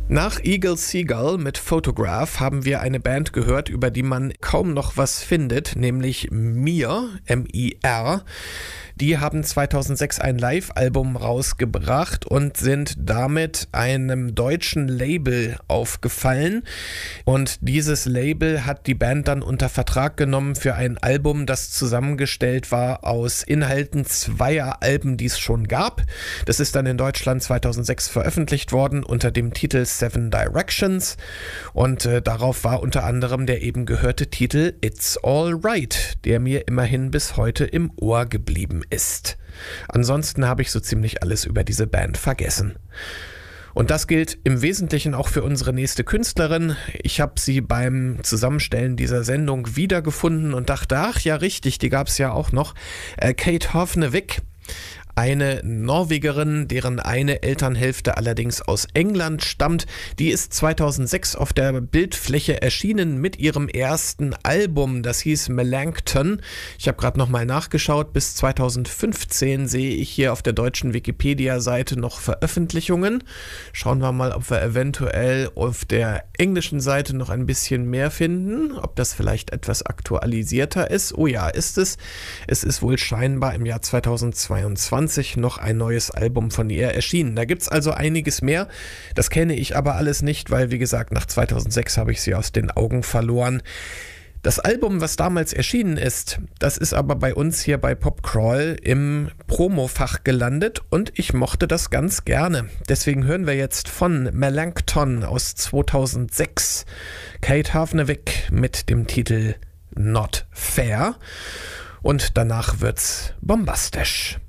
Nach Eagle Seagull mit Photograph haben wir eine Band gehört, über die man kaum noch was findet, nämlich Mir, M-I-R. Die haben 2006 ein Live-Album rausgebracht und sind damit einem deutschen Label aufgefallen. Und dieses Label hat die Band dann unter Vertrag genommen für ein Album, das zusammengestellt war aus Inhalten zweier Alben, die es schon gab. Das ist dann in Deutschland 2006 veröffentlicht worden unter dem Titel Seven Directions. Und darauf war unter anderem der eben gehörte Titel It's All Right, der mir immerhin bis heute im Ohr geblieben ist. Ansonsten habe ich so ziemlich alles über diese Band vergessen. Und das gilt im Wesentlichen auch für unsere nächste Künstlerin. Ich habe sie beim Zusammenstellen dieser Sendung wiedergefunden und dachte, ach ja richtig, die gab es ja auch noch. Kate Hovnevik. Eine Norwegerin, deren eine Elternhälfte allerdings aus England stammt, die ist 2006 auf der Bildfläche erschienen mit ihrem ersten Album, das hieß Melanchthon. Ich habe gerade nochmal nachgeschaut, bis 2015 sehe ich hier auf der deutschen Wikipedia-Seite noch Veröffentlichungen. Schauen wir mal, ob wir eventuell auf der englischen Seite noch ein bisschen mehr finden, ob das vielleicht etwas aktualisierter ist. Oh ja, ist es. Es ist wohl scheinbar im Jahr 2022 noch ein neues Album von ihr erschienen. Da gibt's also einiges mehr. Das kenne ich aber alles nicht, weil, wie gesagt, nach 2006 habe ich sie aus den Augen verloren. Das Album, was damals erschienen ist, das ist aber bei uns hier bei Popcrawl im Promofach gelandet und ich mochte das ganz gerne. Deswegen hören wir jetzt von Melanchthon aus 2006 Kate Hovnevik mit dem Titel Not Fair und danach wird's bombastisch.